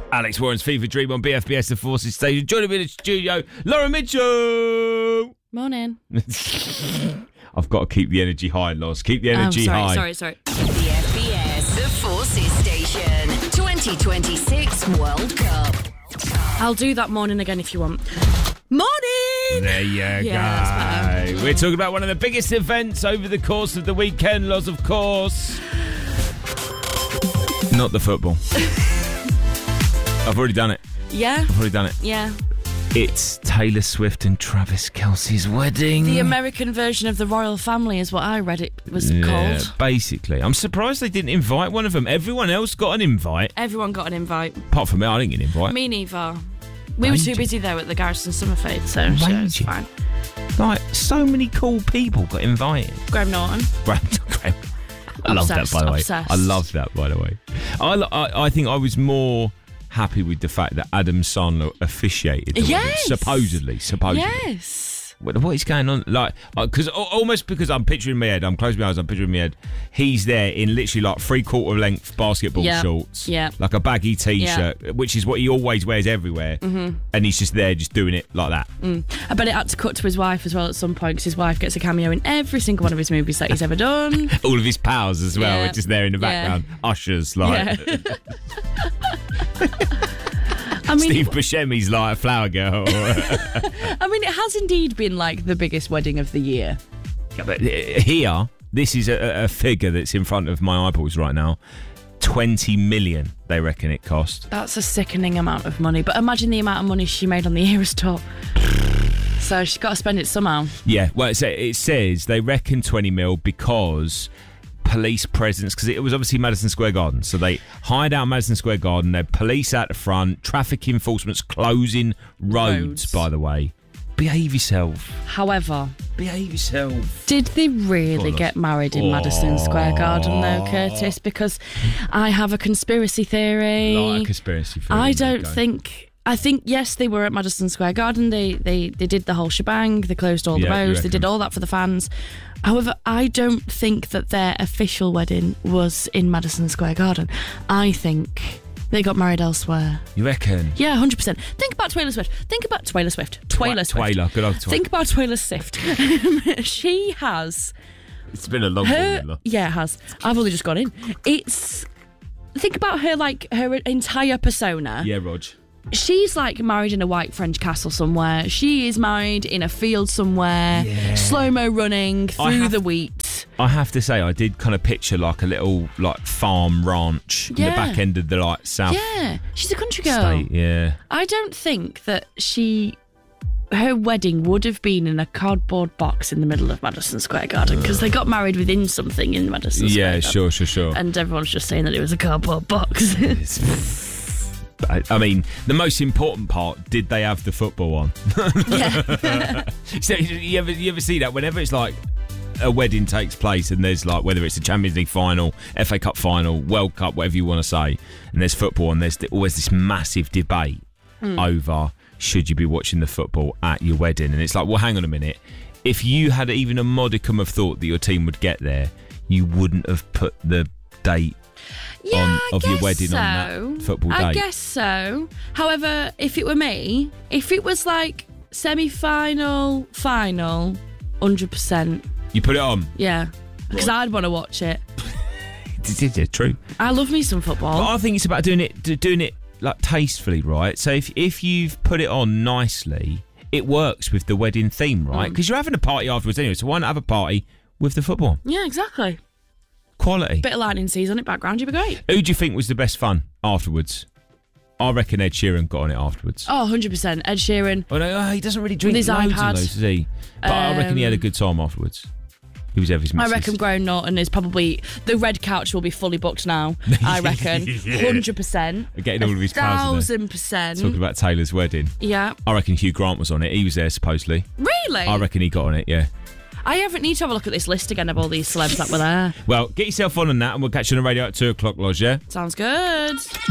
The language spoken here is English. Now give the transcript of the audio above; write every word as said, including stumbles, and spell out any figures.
Alex Warren's Fever Dream on B F B S, the Forces Station. Joining me in the studio, Laura Mitchell. Morning. I've got to keep the energy high, Loz. Keep the energy oh, sorry, high. Sorry, sorry, B F B S, the Forces Station. twenty twenty-six World Cup. I'll do that morning again if you want. Morning! There you Yeah, go. that's better. We're talking about one of the biggest events over the course of the weekend, Loz, of course. Not the football. I've already done it. Yeah? I've already done it. Yeah. It's Taylor Swift and Travis Kelce's wedding. The American version of the royal family is what I read it was yeah, called. Basically. I'm surprised they didn't invite one of them. Everyone else got an invite. Everyone got an invite. Apart from me, I didn't get an invite. Me neither. We were too busy though at the Garrison Summerfete, so sure, it's fine. Like, so many cool people got invited. Graham Norton. Graham, Graham. I love that, by the way. Obsessed. I love that, by the way. I, I, I think I was more happy with the fact that Adam Sandler officiated the Yes. wedding. Supposedly, supposedly. Yes. What, what is going on? Like, because uh, almost because I'm picturing my head, I'm closing my eyes, I'm picturing my head. He's there in literally like three quarter length basketball Yeah. shorts, Yeah. like a baggy t-shirt, which is what he always wears everywhere, mm-hmm. and he's just there, just doing it like that. Mm. I bet it had to cut to his wife as well at some point because his wife gets a cameo in every single one of his movies that he's ever done. All of his pals as well, Yeah. are just there in the background, Yeah. ushers, like. Yeah. I mean, Steve Buscemi's like a flower girl. I mean, it has indeed been like the biggest wedding of the year. Yeah, but here, this is a, a figure that's in front of my eyeballs right now. twenty million, they reckon it cost. That's a sickening amount of money. But imagine the amount of money she made on the Eras tour. So she's got to spend it somehow. Yeah, well, it, it says they reckon twenty mil because police presence, because it was obviously Madison Square Garden, so they hired out Madison Square Garden, they had police out the front, traffic enforcement's closing roads, Roads. by the way. Behave yourself. However, Behave yourself. did they really Go on, get married in Oh. Madison Square Garden though, Curtis? Because I have a conspiracy theory. Like a conspiracy theory. I there you don't go. think... I think, yes, they were at Madison Square Garden. They they, they did the whole shebang. They closed all Yeah, the you roads. They reckon? did all that for the fans. However, I don't think that their official wedding was in Madison Square Garden. I think they got married elsewhere. You reckon? Yeah, one hundred percent. Think about Taylor Swift. Think about Taylor Swift. Taylor Swift. Twyla, good old Twyla. Think about Taylor Swift. She has... It's been a long her, one. yeah, it has. I've only just gone in. It's... Think about her, like, her entire persona. Yeah, Rog. She's like married in a white French castle somewhere. She is married in a field somewhere, Yeah. slow-mo running I through have- the wheat. I have to say, I did kind of picture like a little like farm ranch in the Yeah. back end of the like south Yeah, she's a country girl. state. Yeah. I don't think that she, her wedding would have been in a cardboard box in the middle of Madison Square Garden because they got married within something in Madison Square Yeah, Garden. sure, sure, sure. And everyone's just saying that it was a cardboard box. I, I mean, the most important part, did they have the football on? Yeah. So you ever you ever see that whenever it's like a wedding takes place and there's like whether it's a Champions League final, F A Cup final, World Cup, whatever you want to say, and there's football and there's always this massive debate over should you be watching the football at your wedding, and it's like, well, hang on a minute, if you had even a modicum of thought that your team would get there, you wouldn't have put the date Yeah, on, I of your guess wedding so. on that football I date. guess so. However, if it were me, if it was like semi-final, final, one hundred percent, You put it on. yeah. Because I'd want to watch it. Yeah, true. I love me some But football. I think it's about doing it, do- doing it like tastefully, right? So if if you've put it on nicely, it works with the wedding theme, right? Because you're having a party afterwards anyway. So why not have a party with the football? Yeah, exactly. Quality. Bit of lightning seas on it background, you'd be great. Who do you think was the best fun afterwards? I reckon Ed Sheeran got on it afterwards. Oh, one hundred percent. Ed Sheeran. Oh, no, oh, he doesn't really drink With his loads iPad. and loads, does he? But I reckon he had a good time afterwards. He was Evie's I missus. reckon Graham Norton is probably... The red couch will be fully booked now, I reckon. Yeah. one hundred percent. Getting all of his pals in there. Thousand percent. Talking about Taylor's wedding. Yeah. I reckon Hugh Grant was on it. He was there, supposedly. Really? I reckon he got on it, yeah. I haven't need to have a look at this list again of all these celebs that were there. Well, get yourself on on that and we'll catch you on the radio at two o'clock, Lodge, yeah? Sounds good.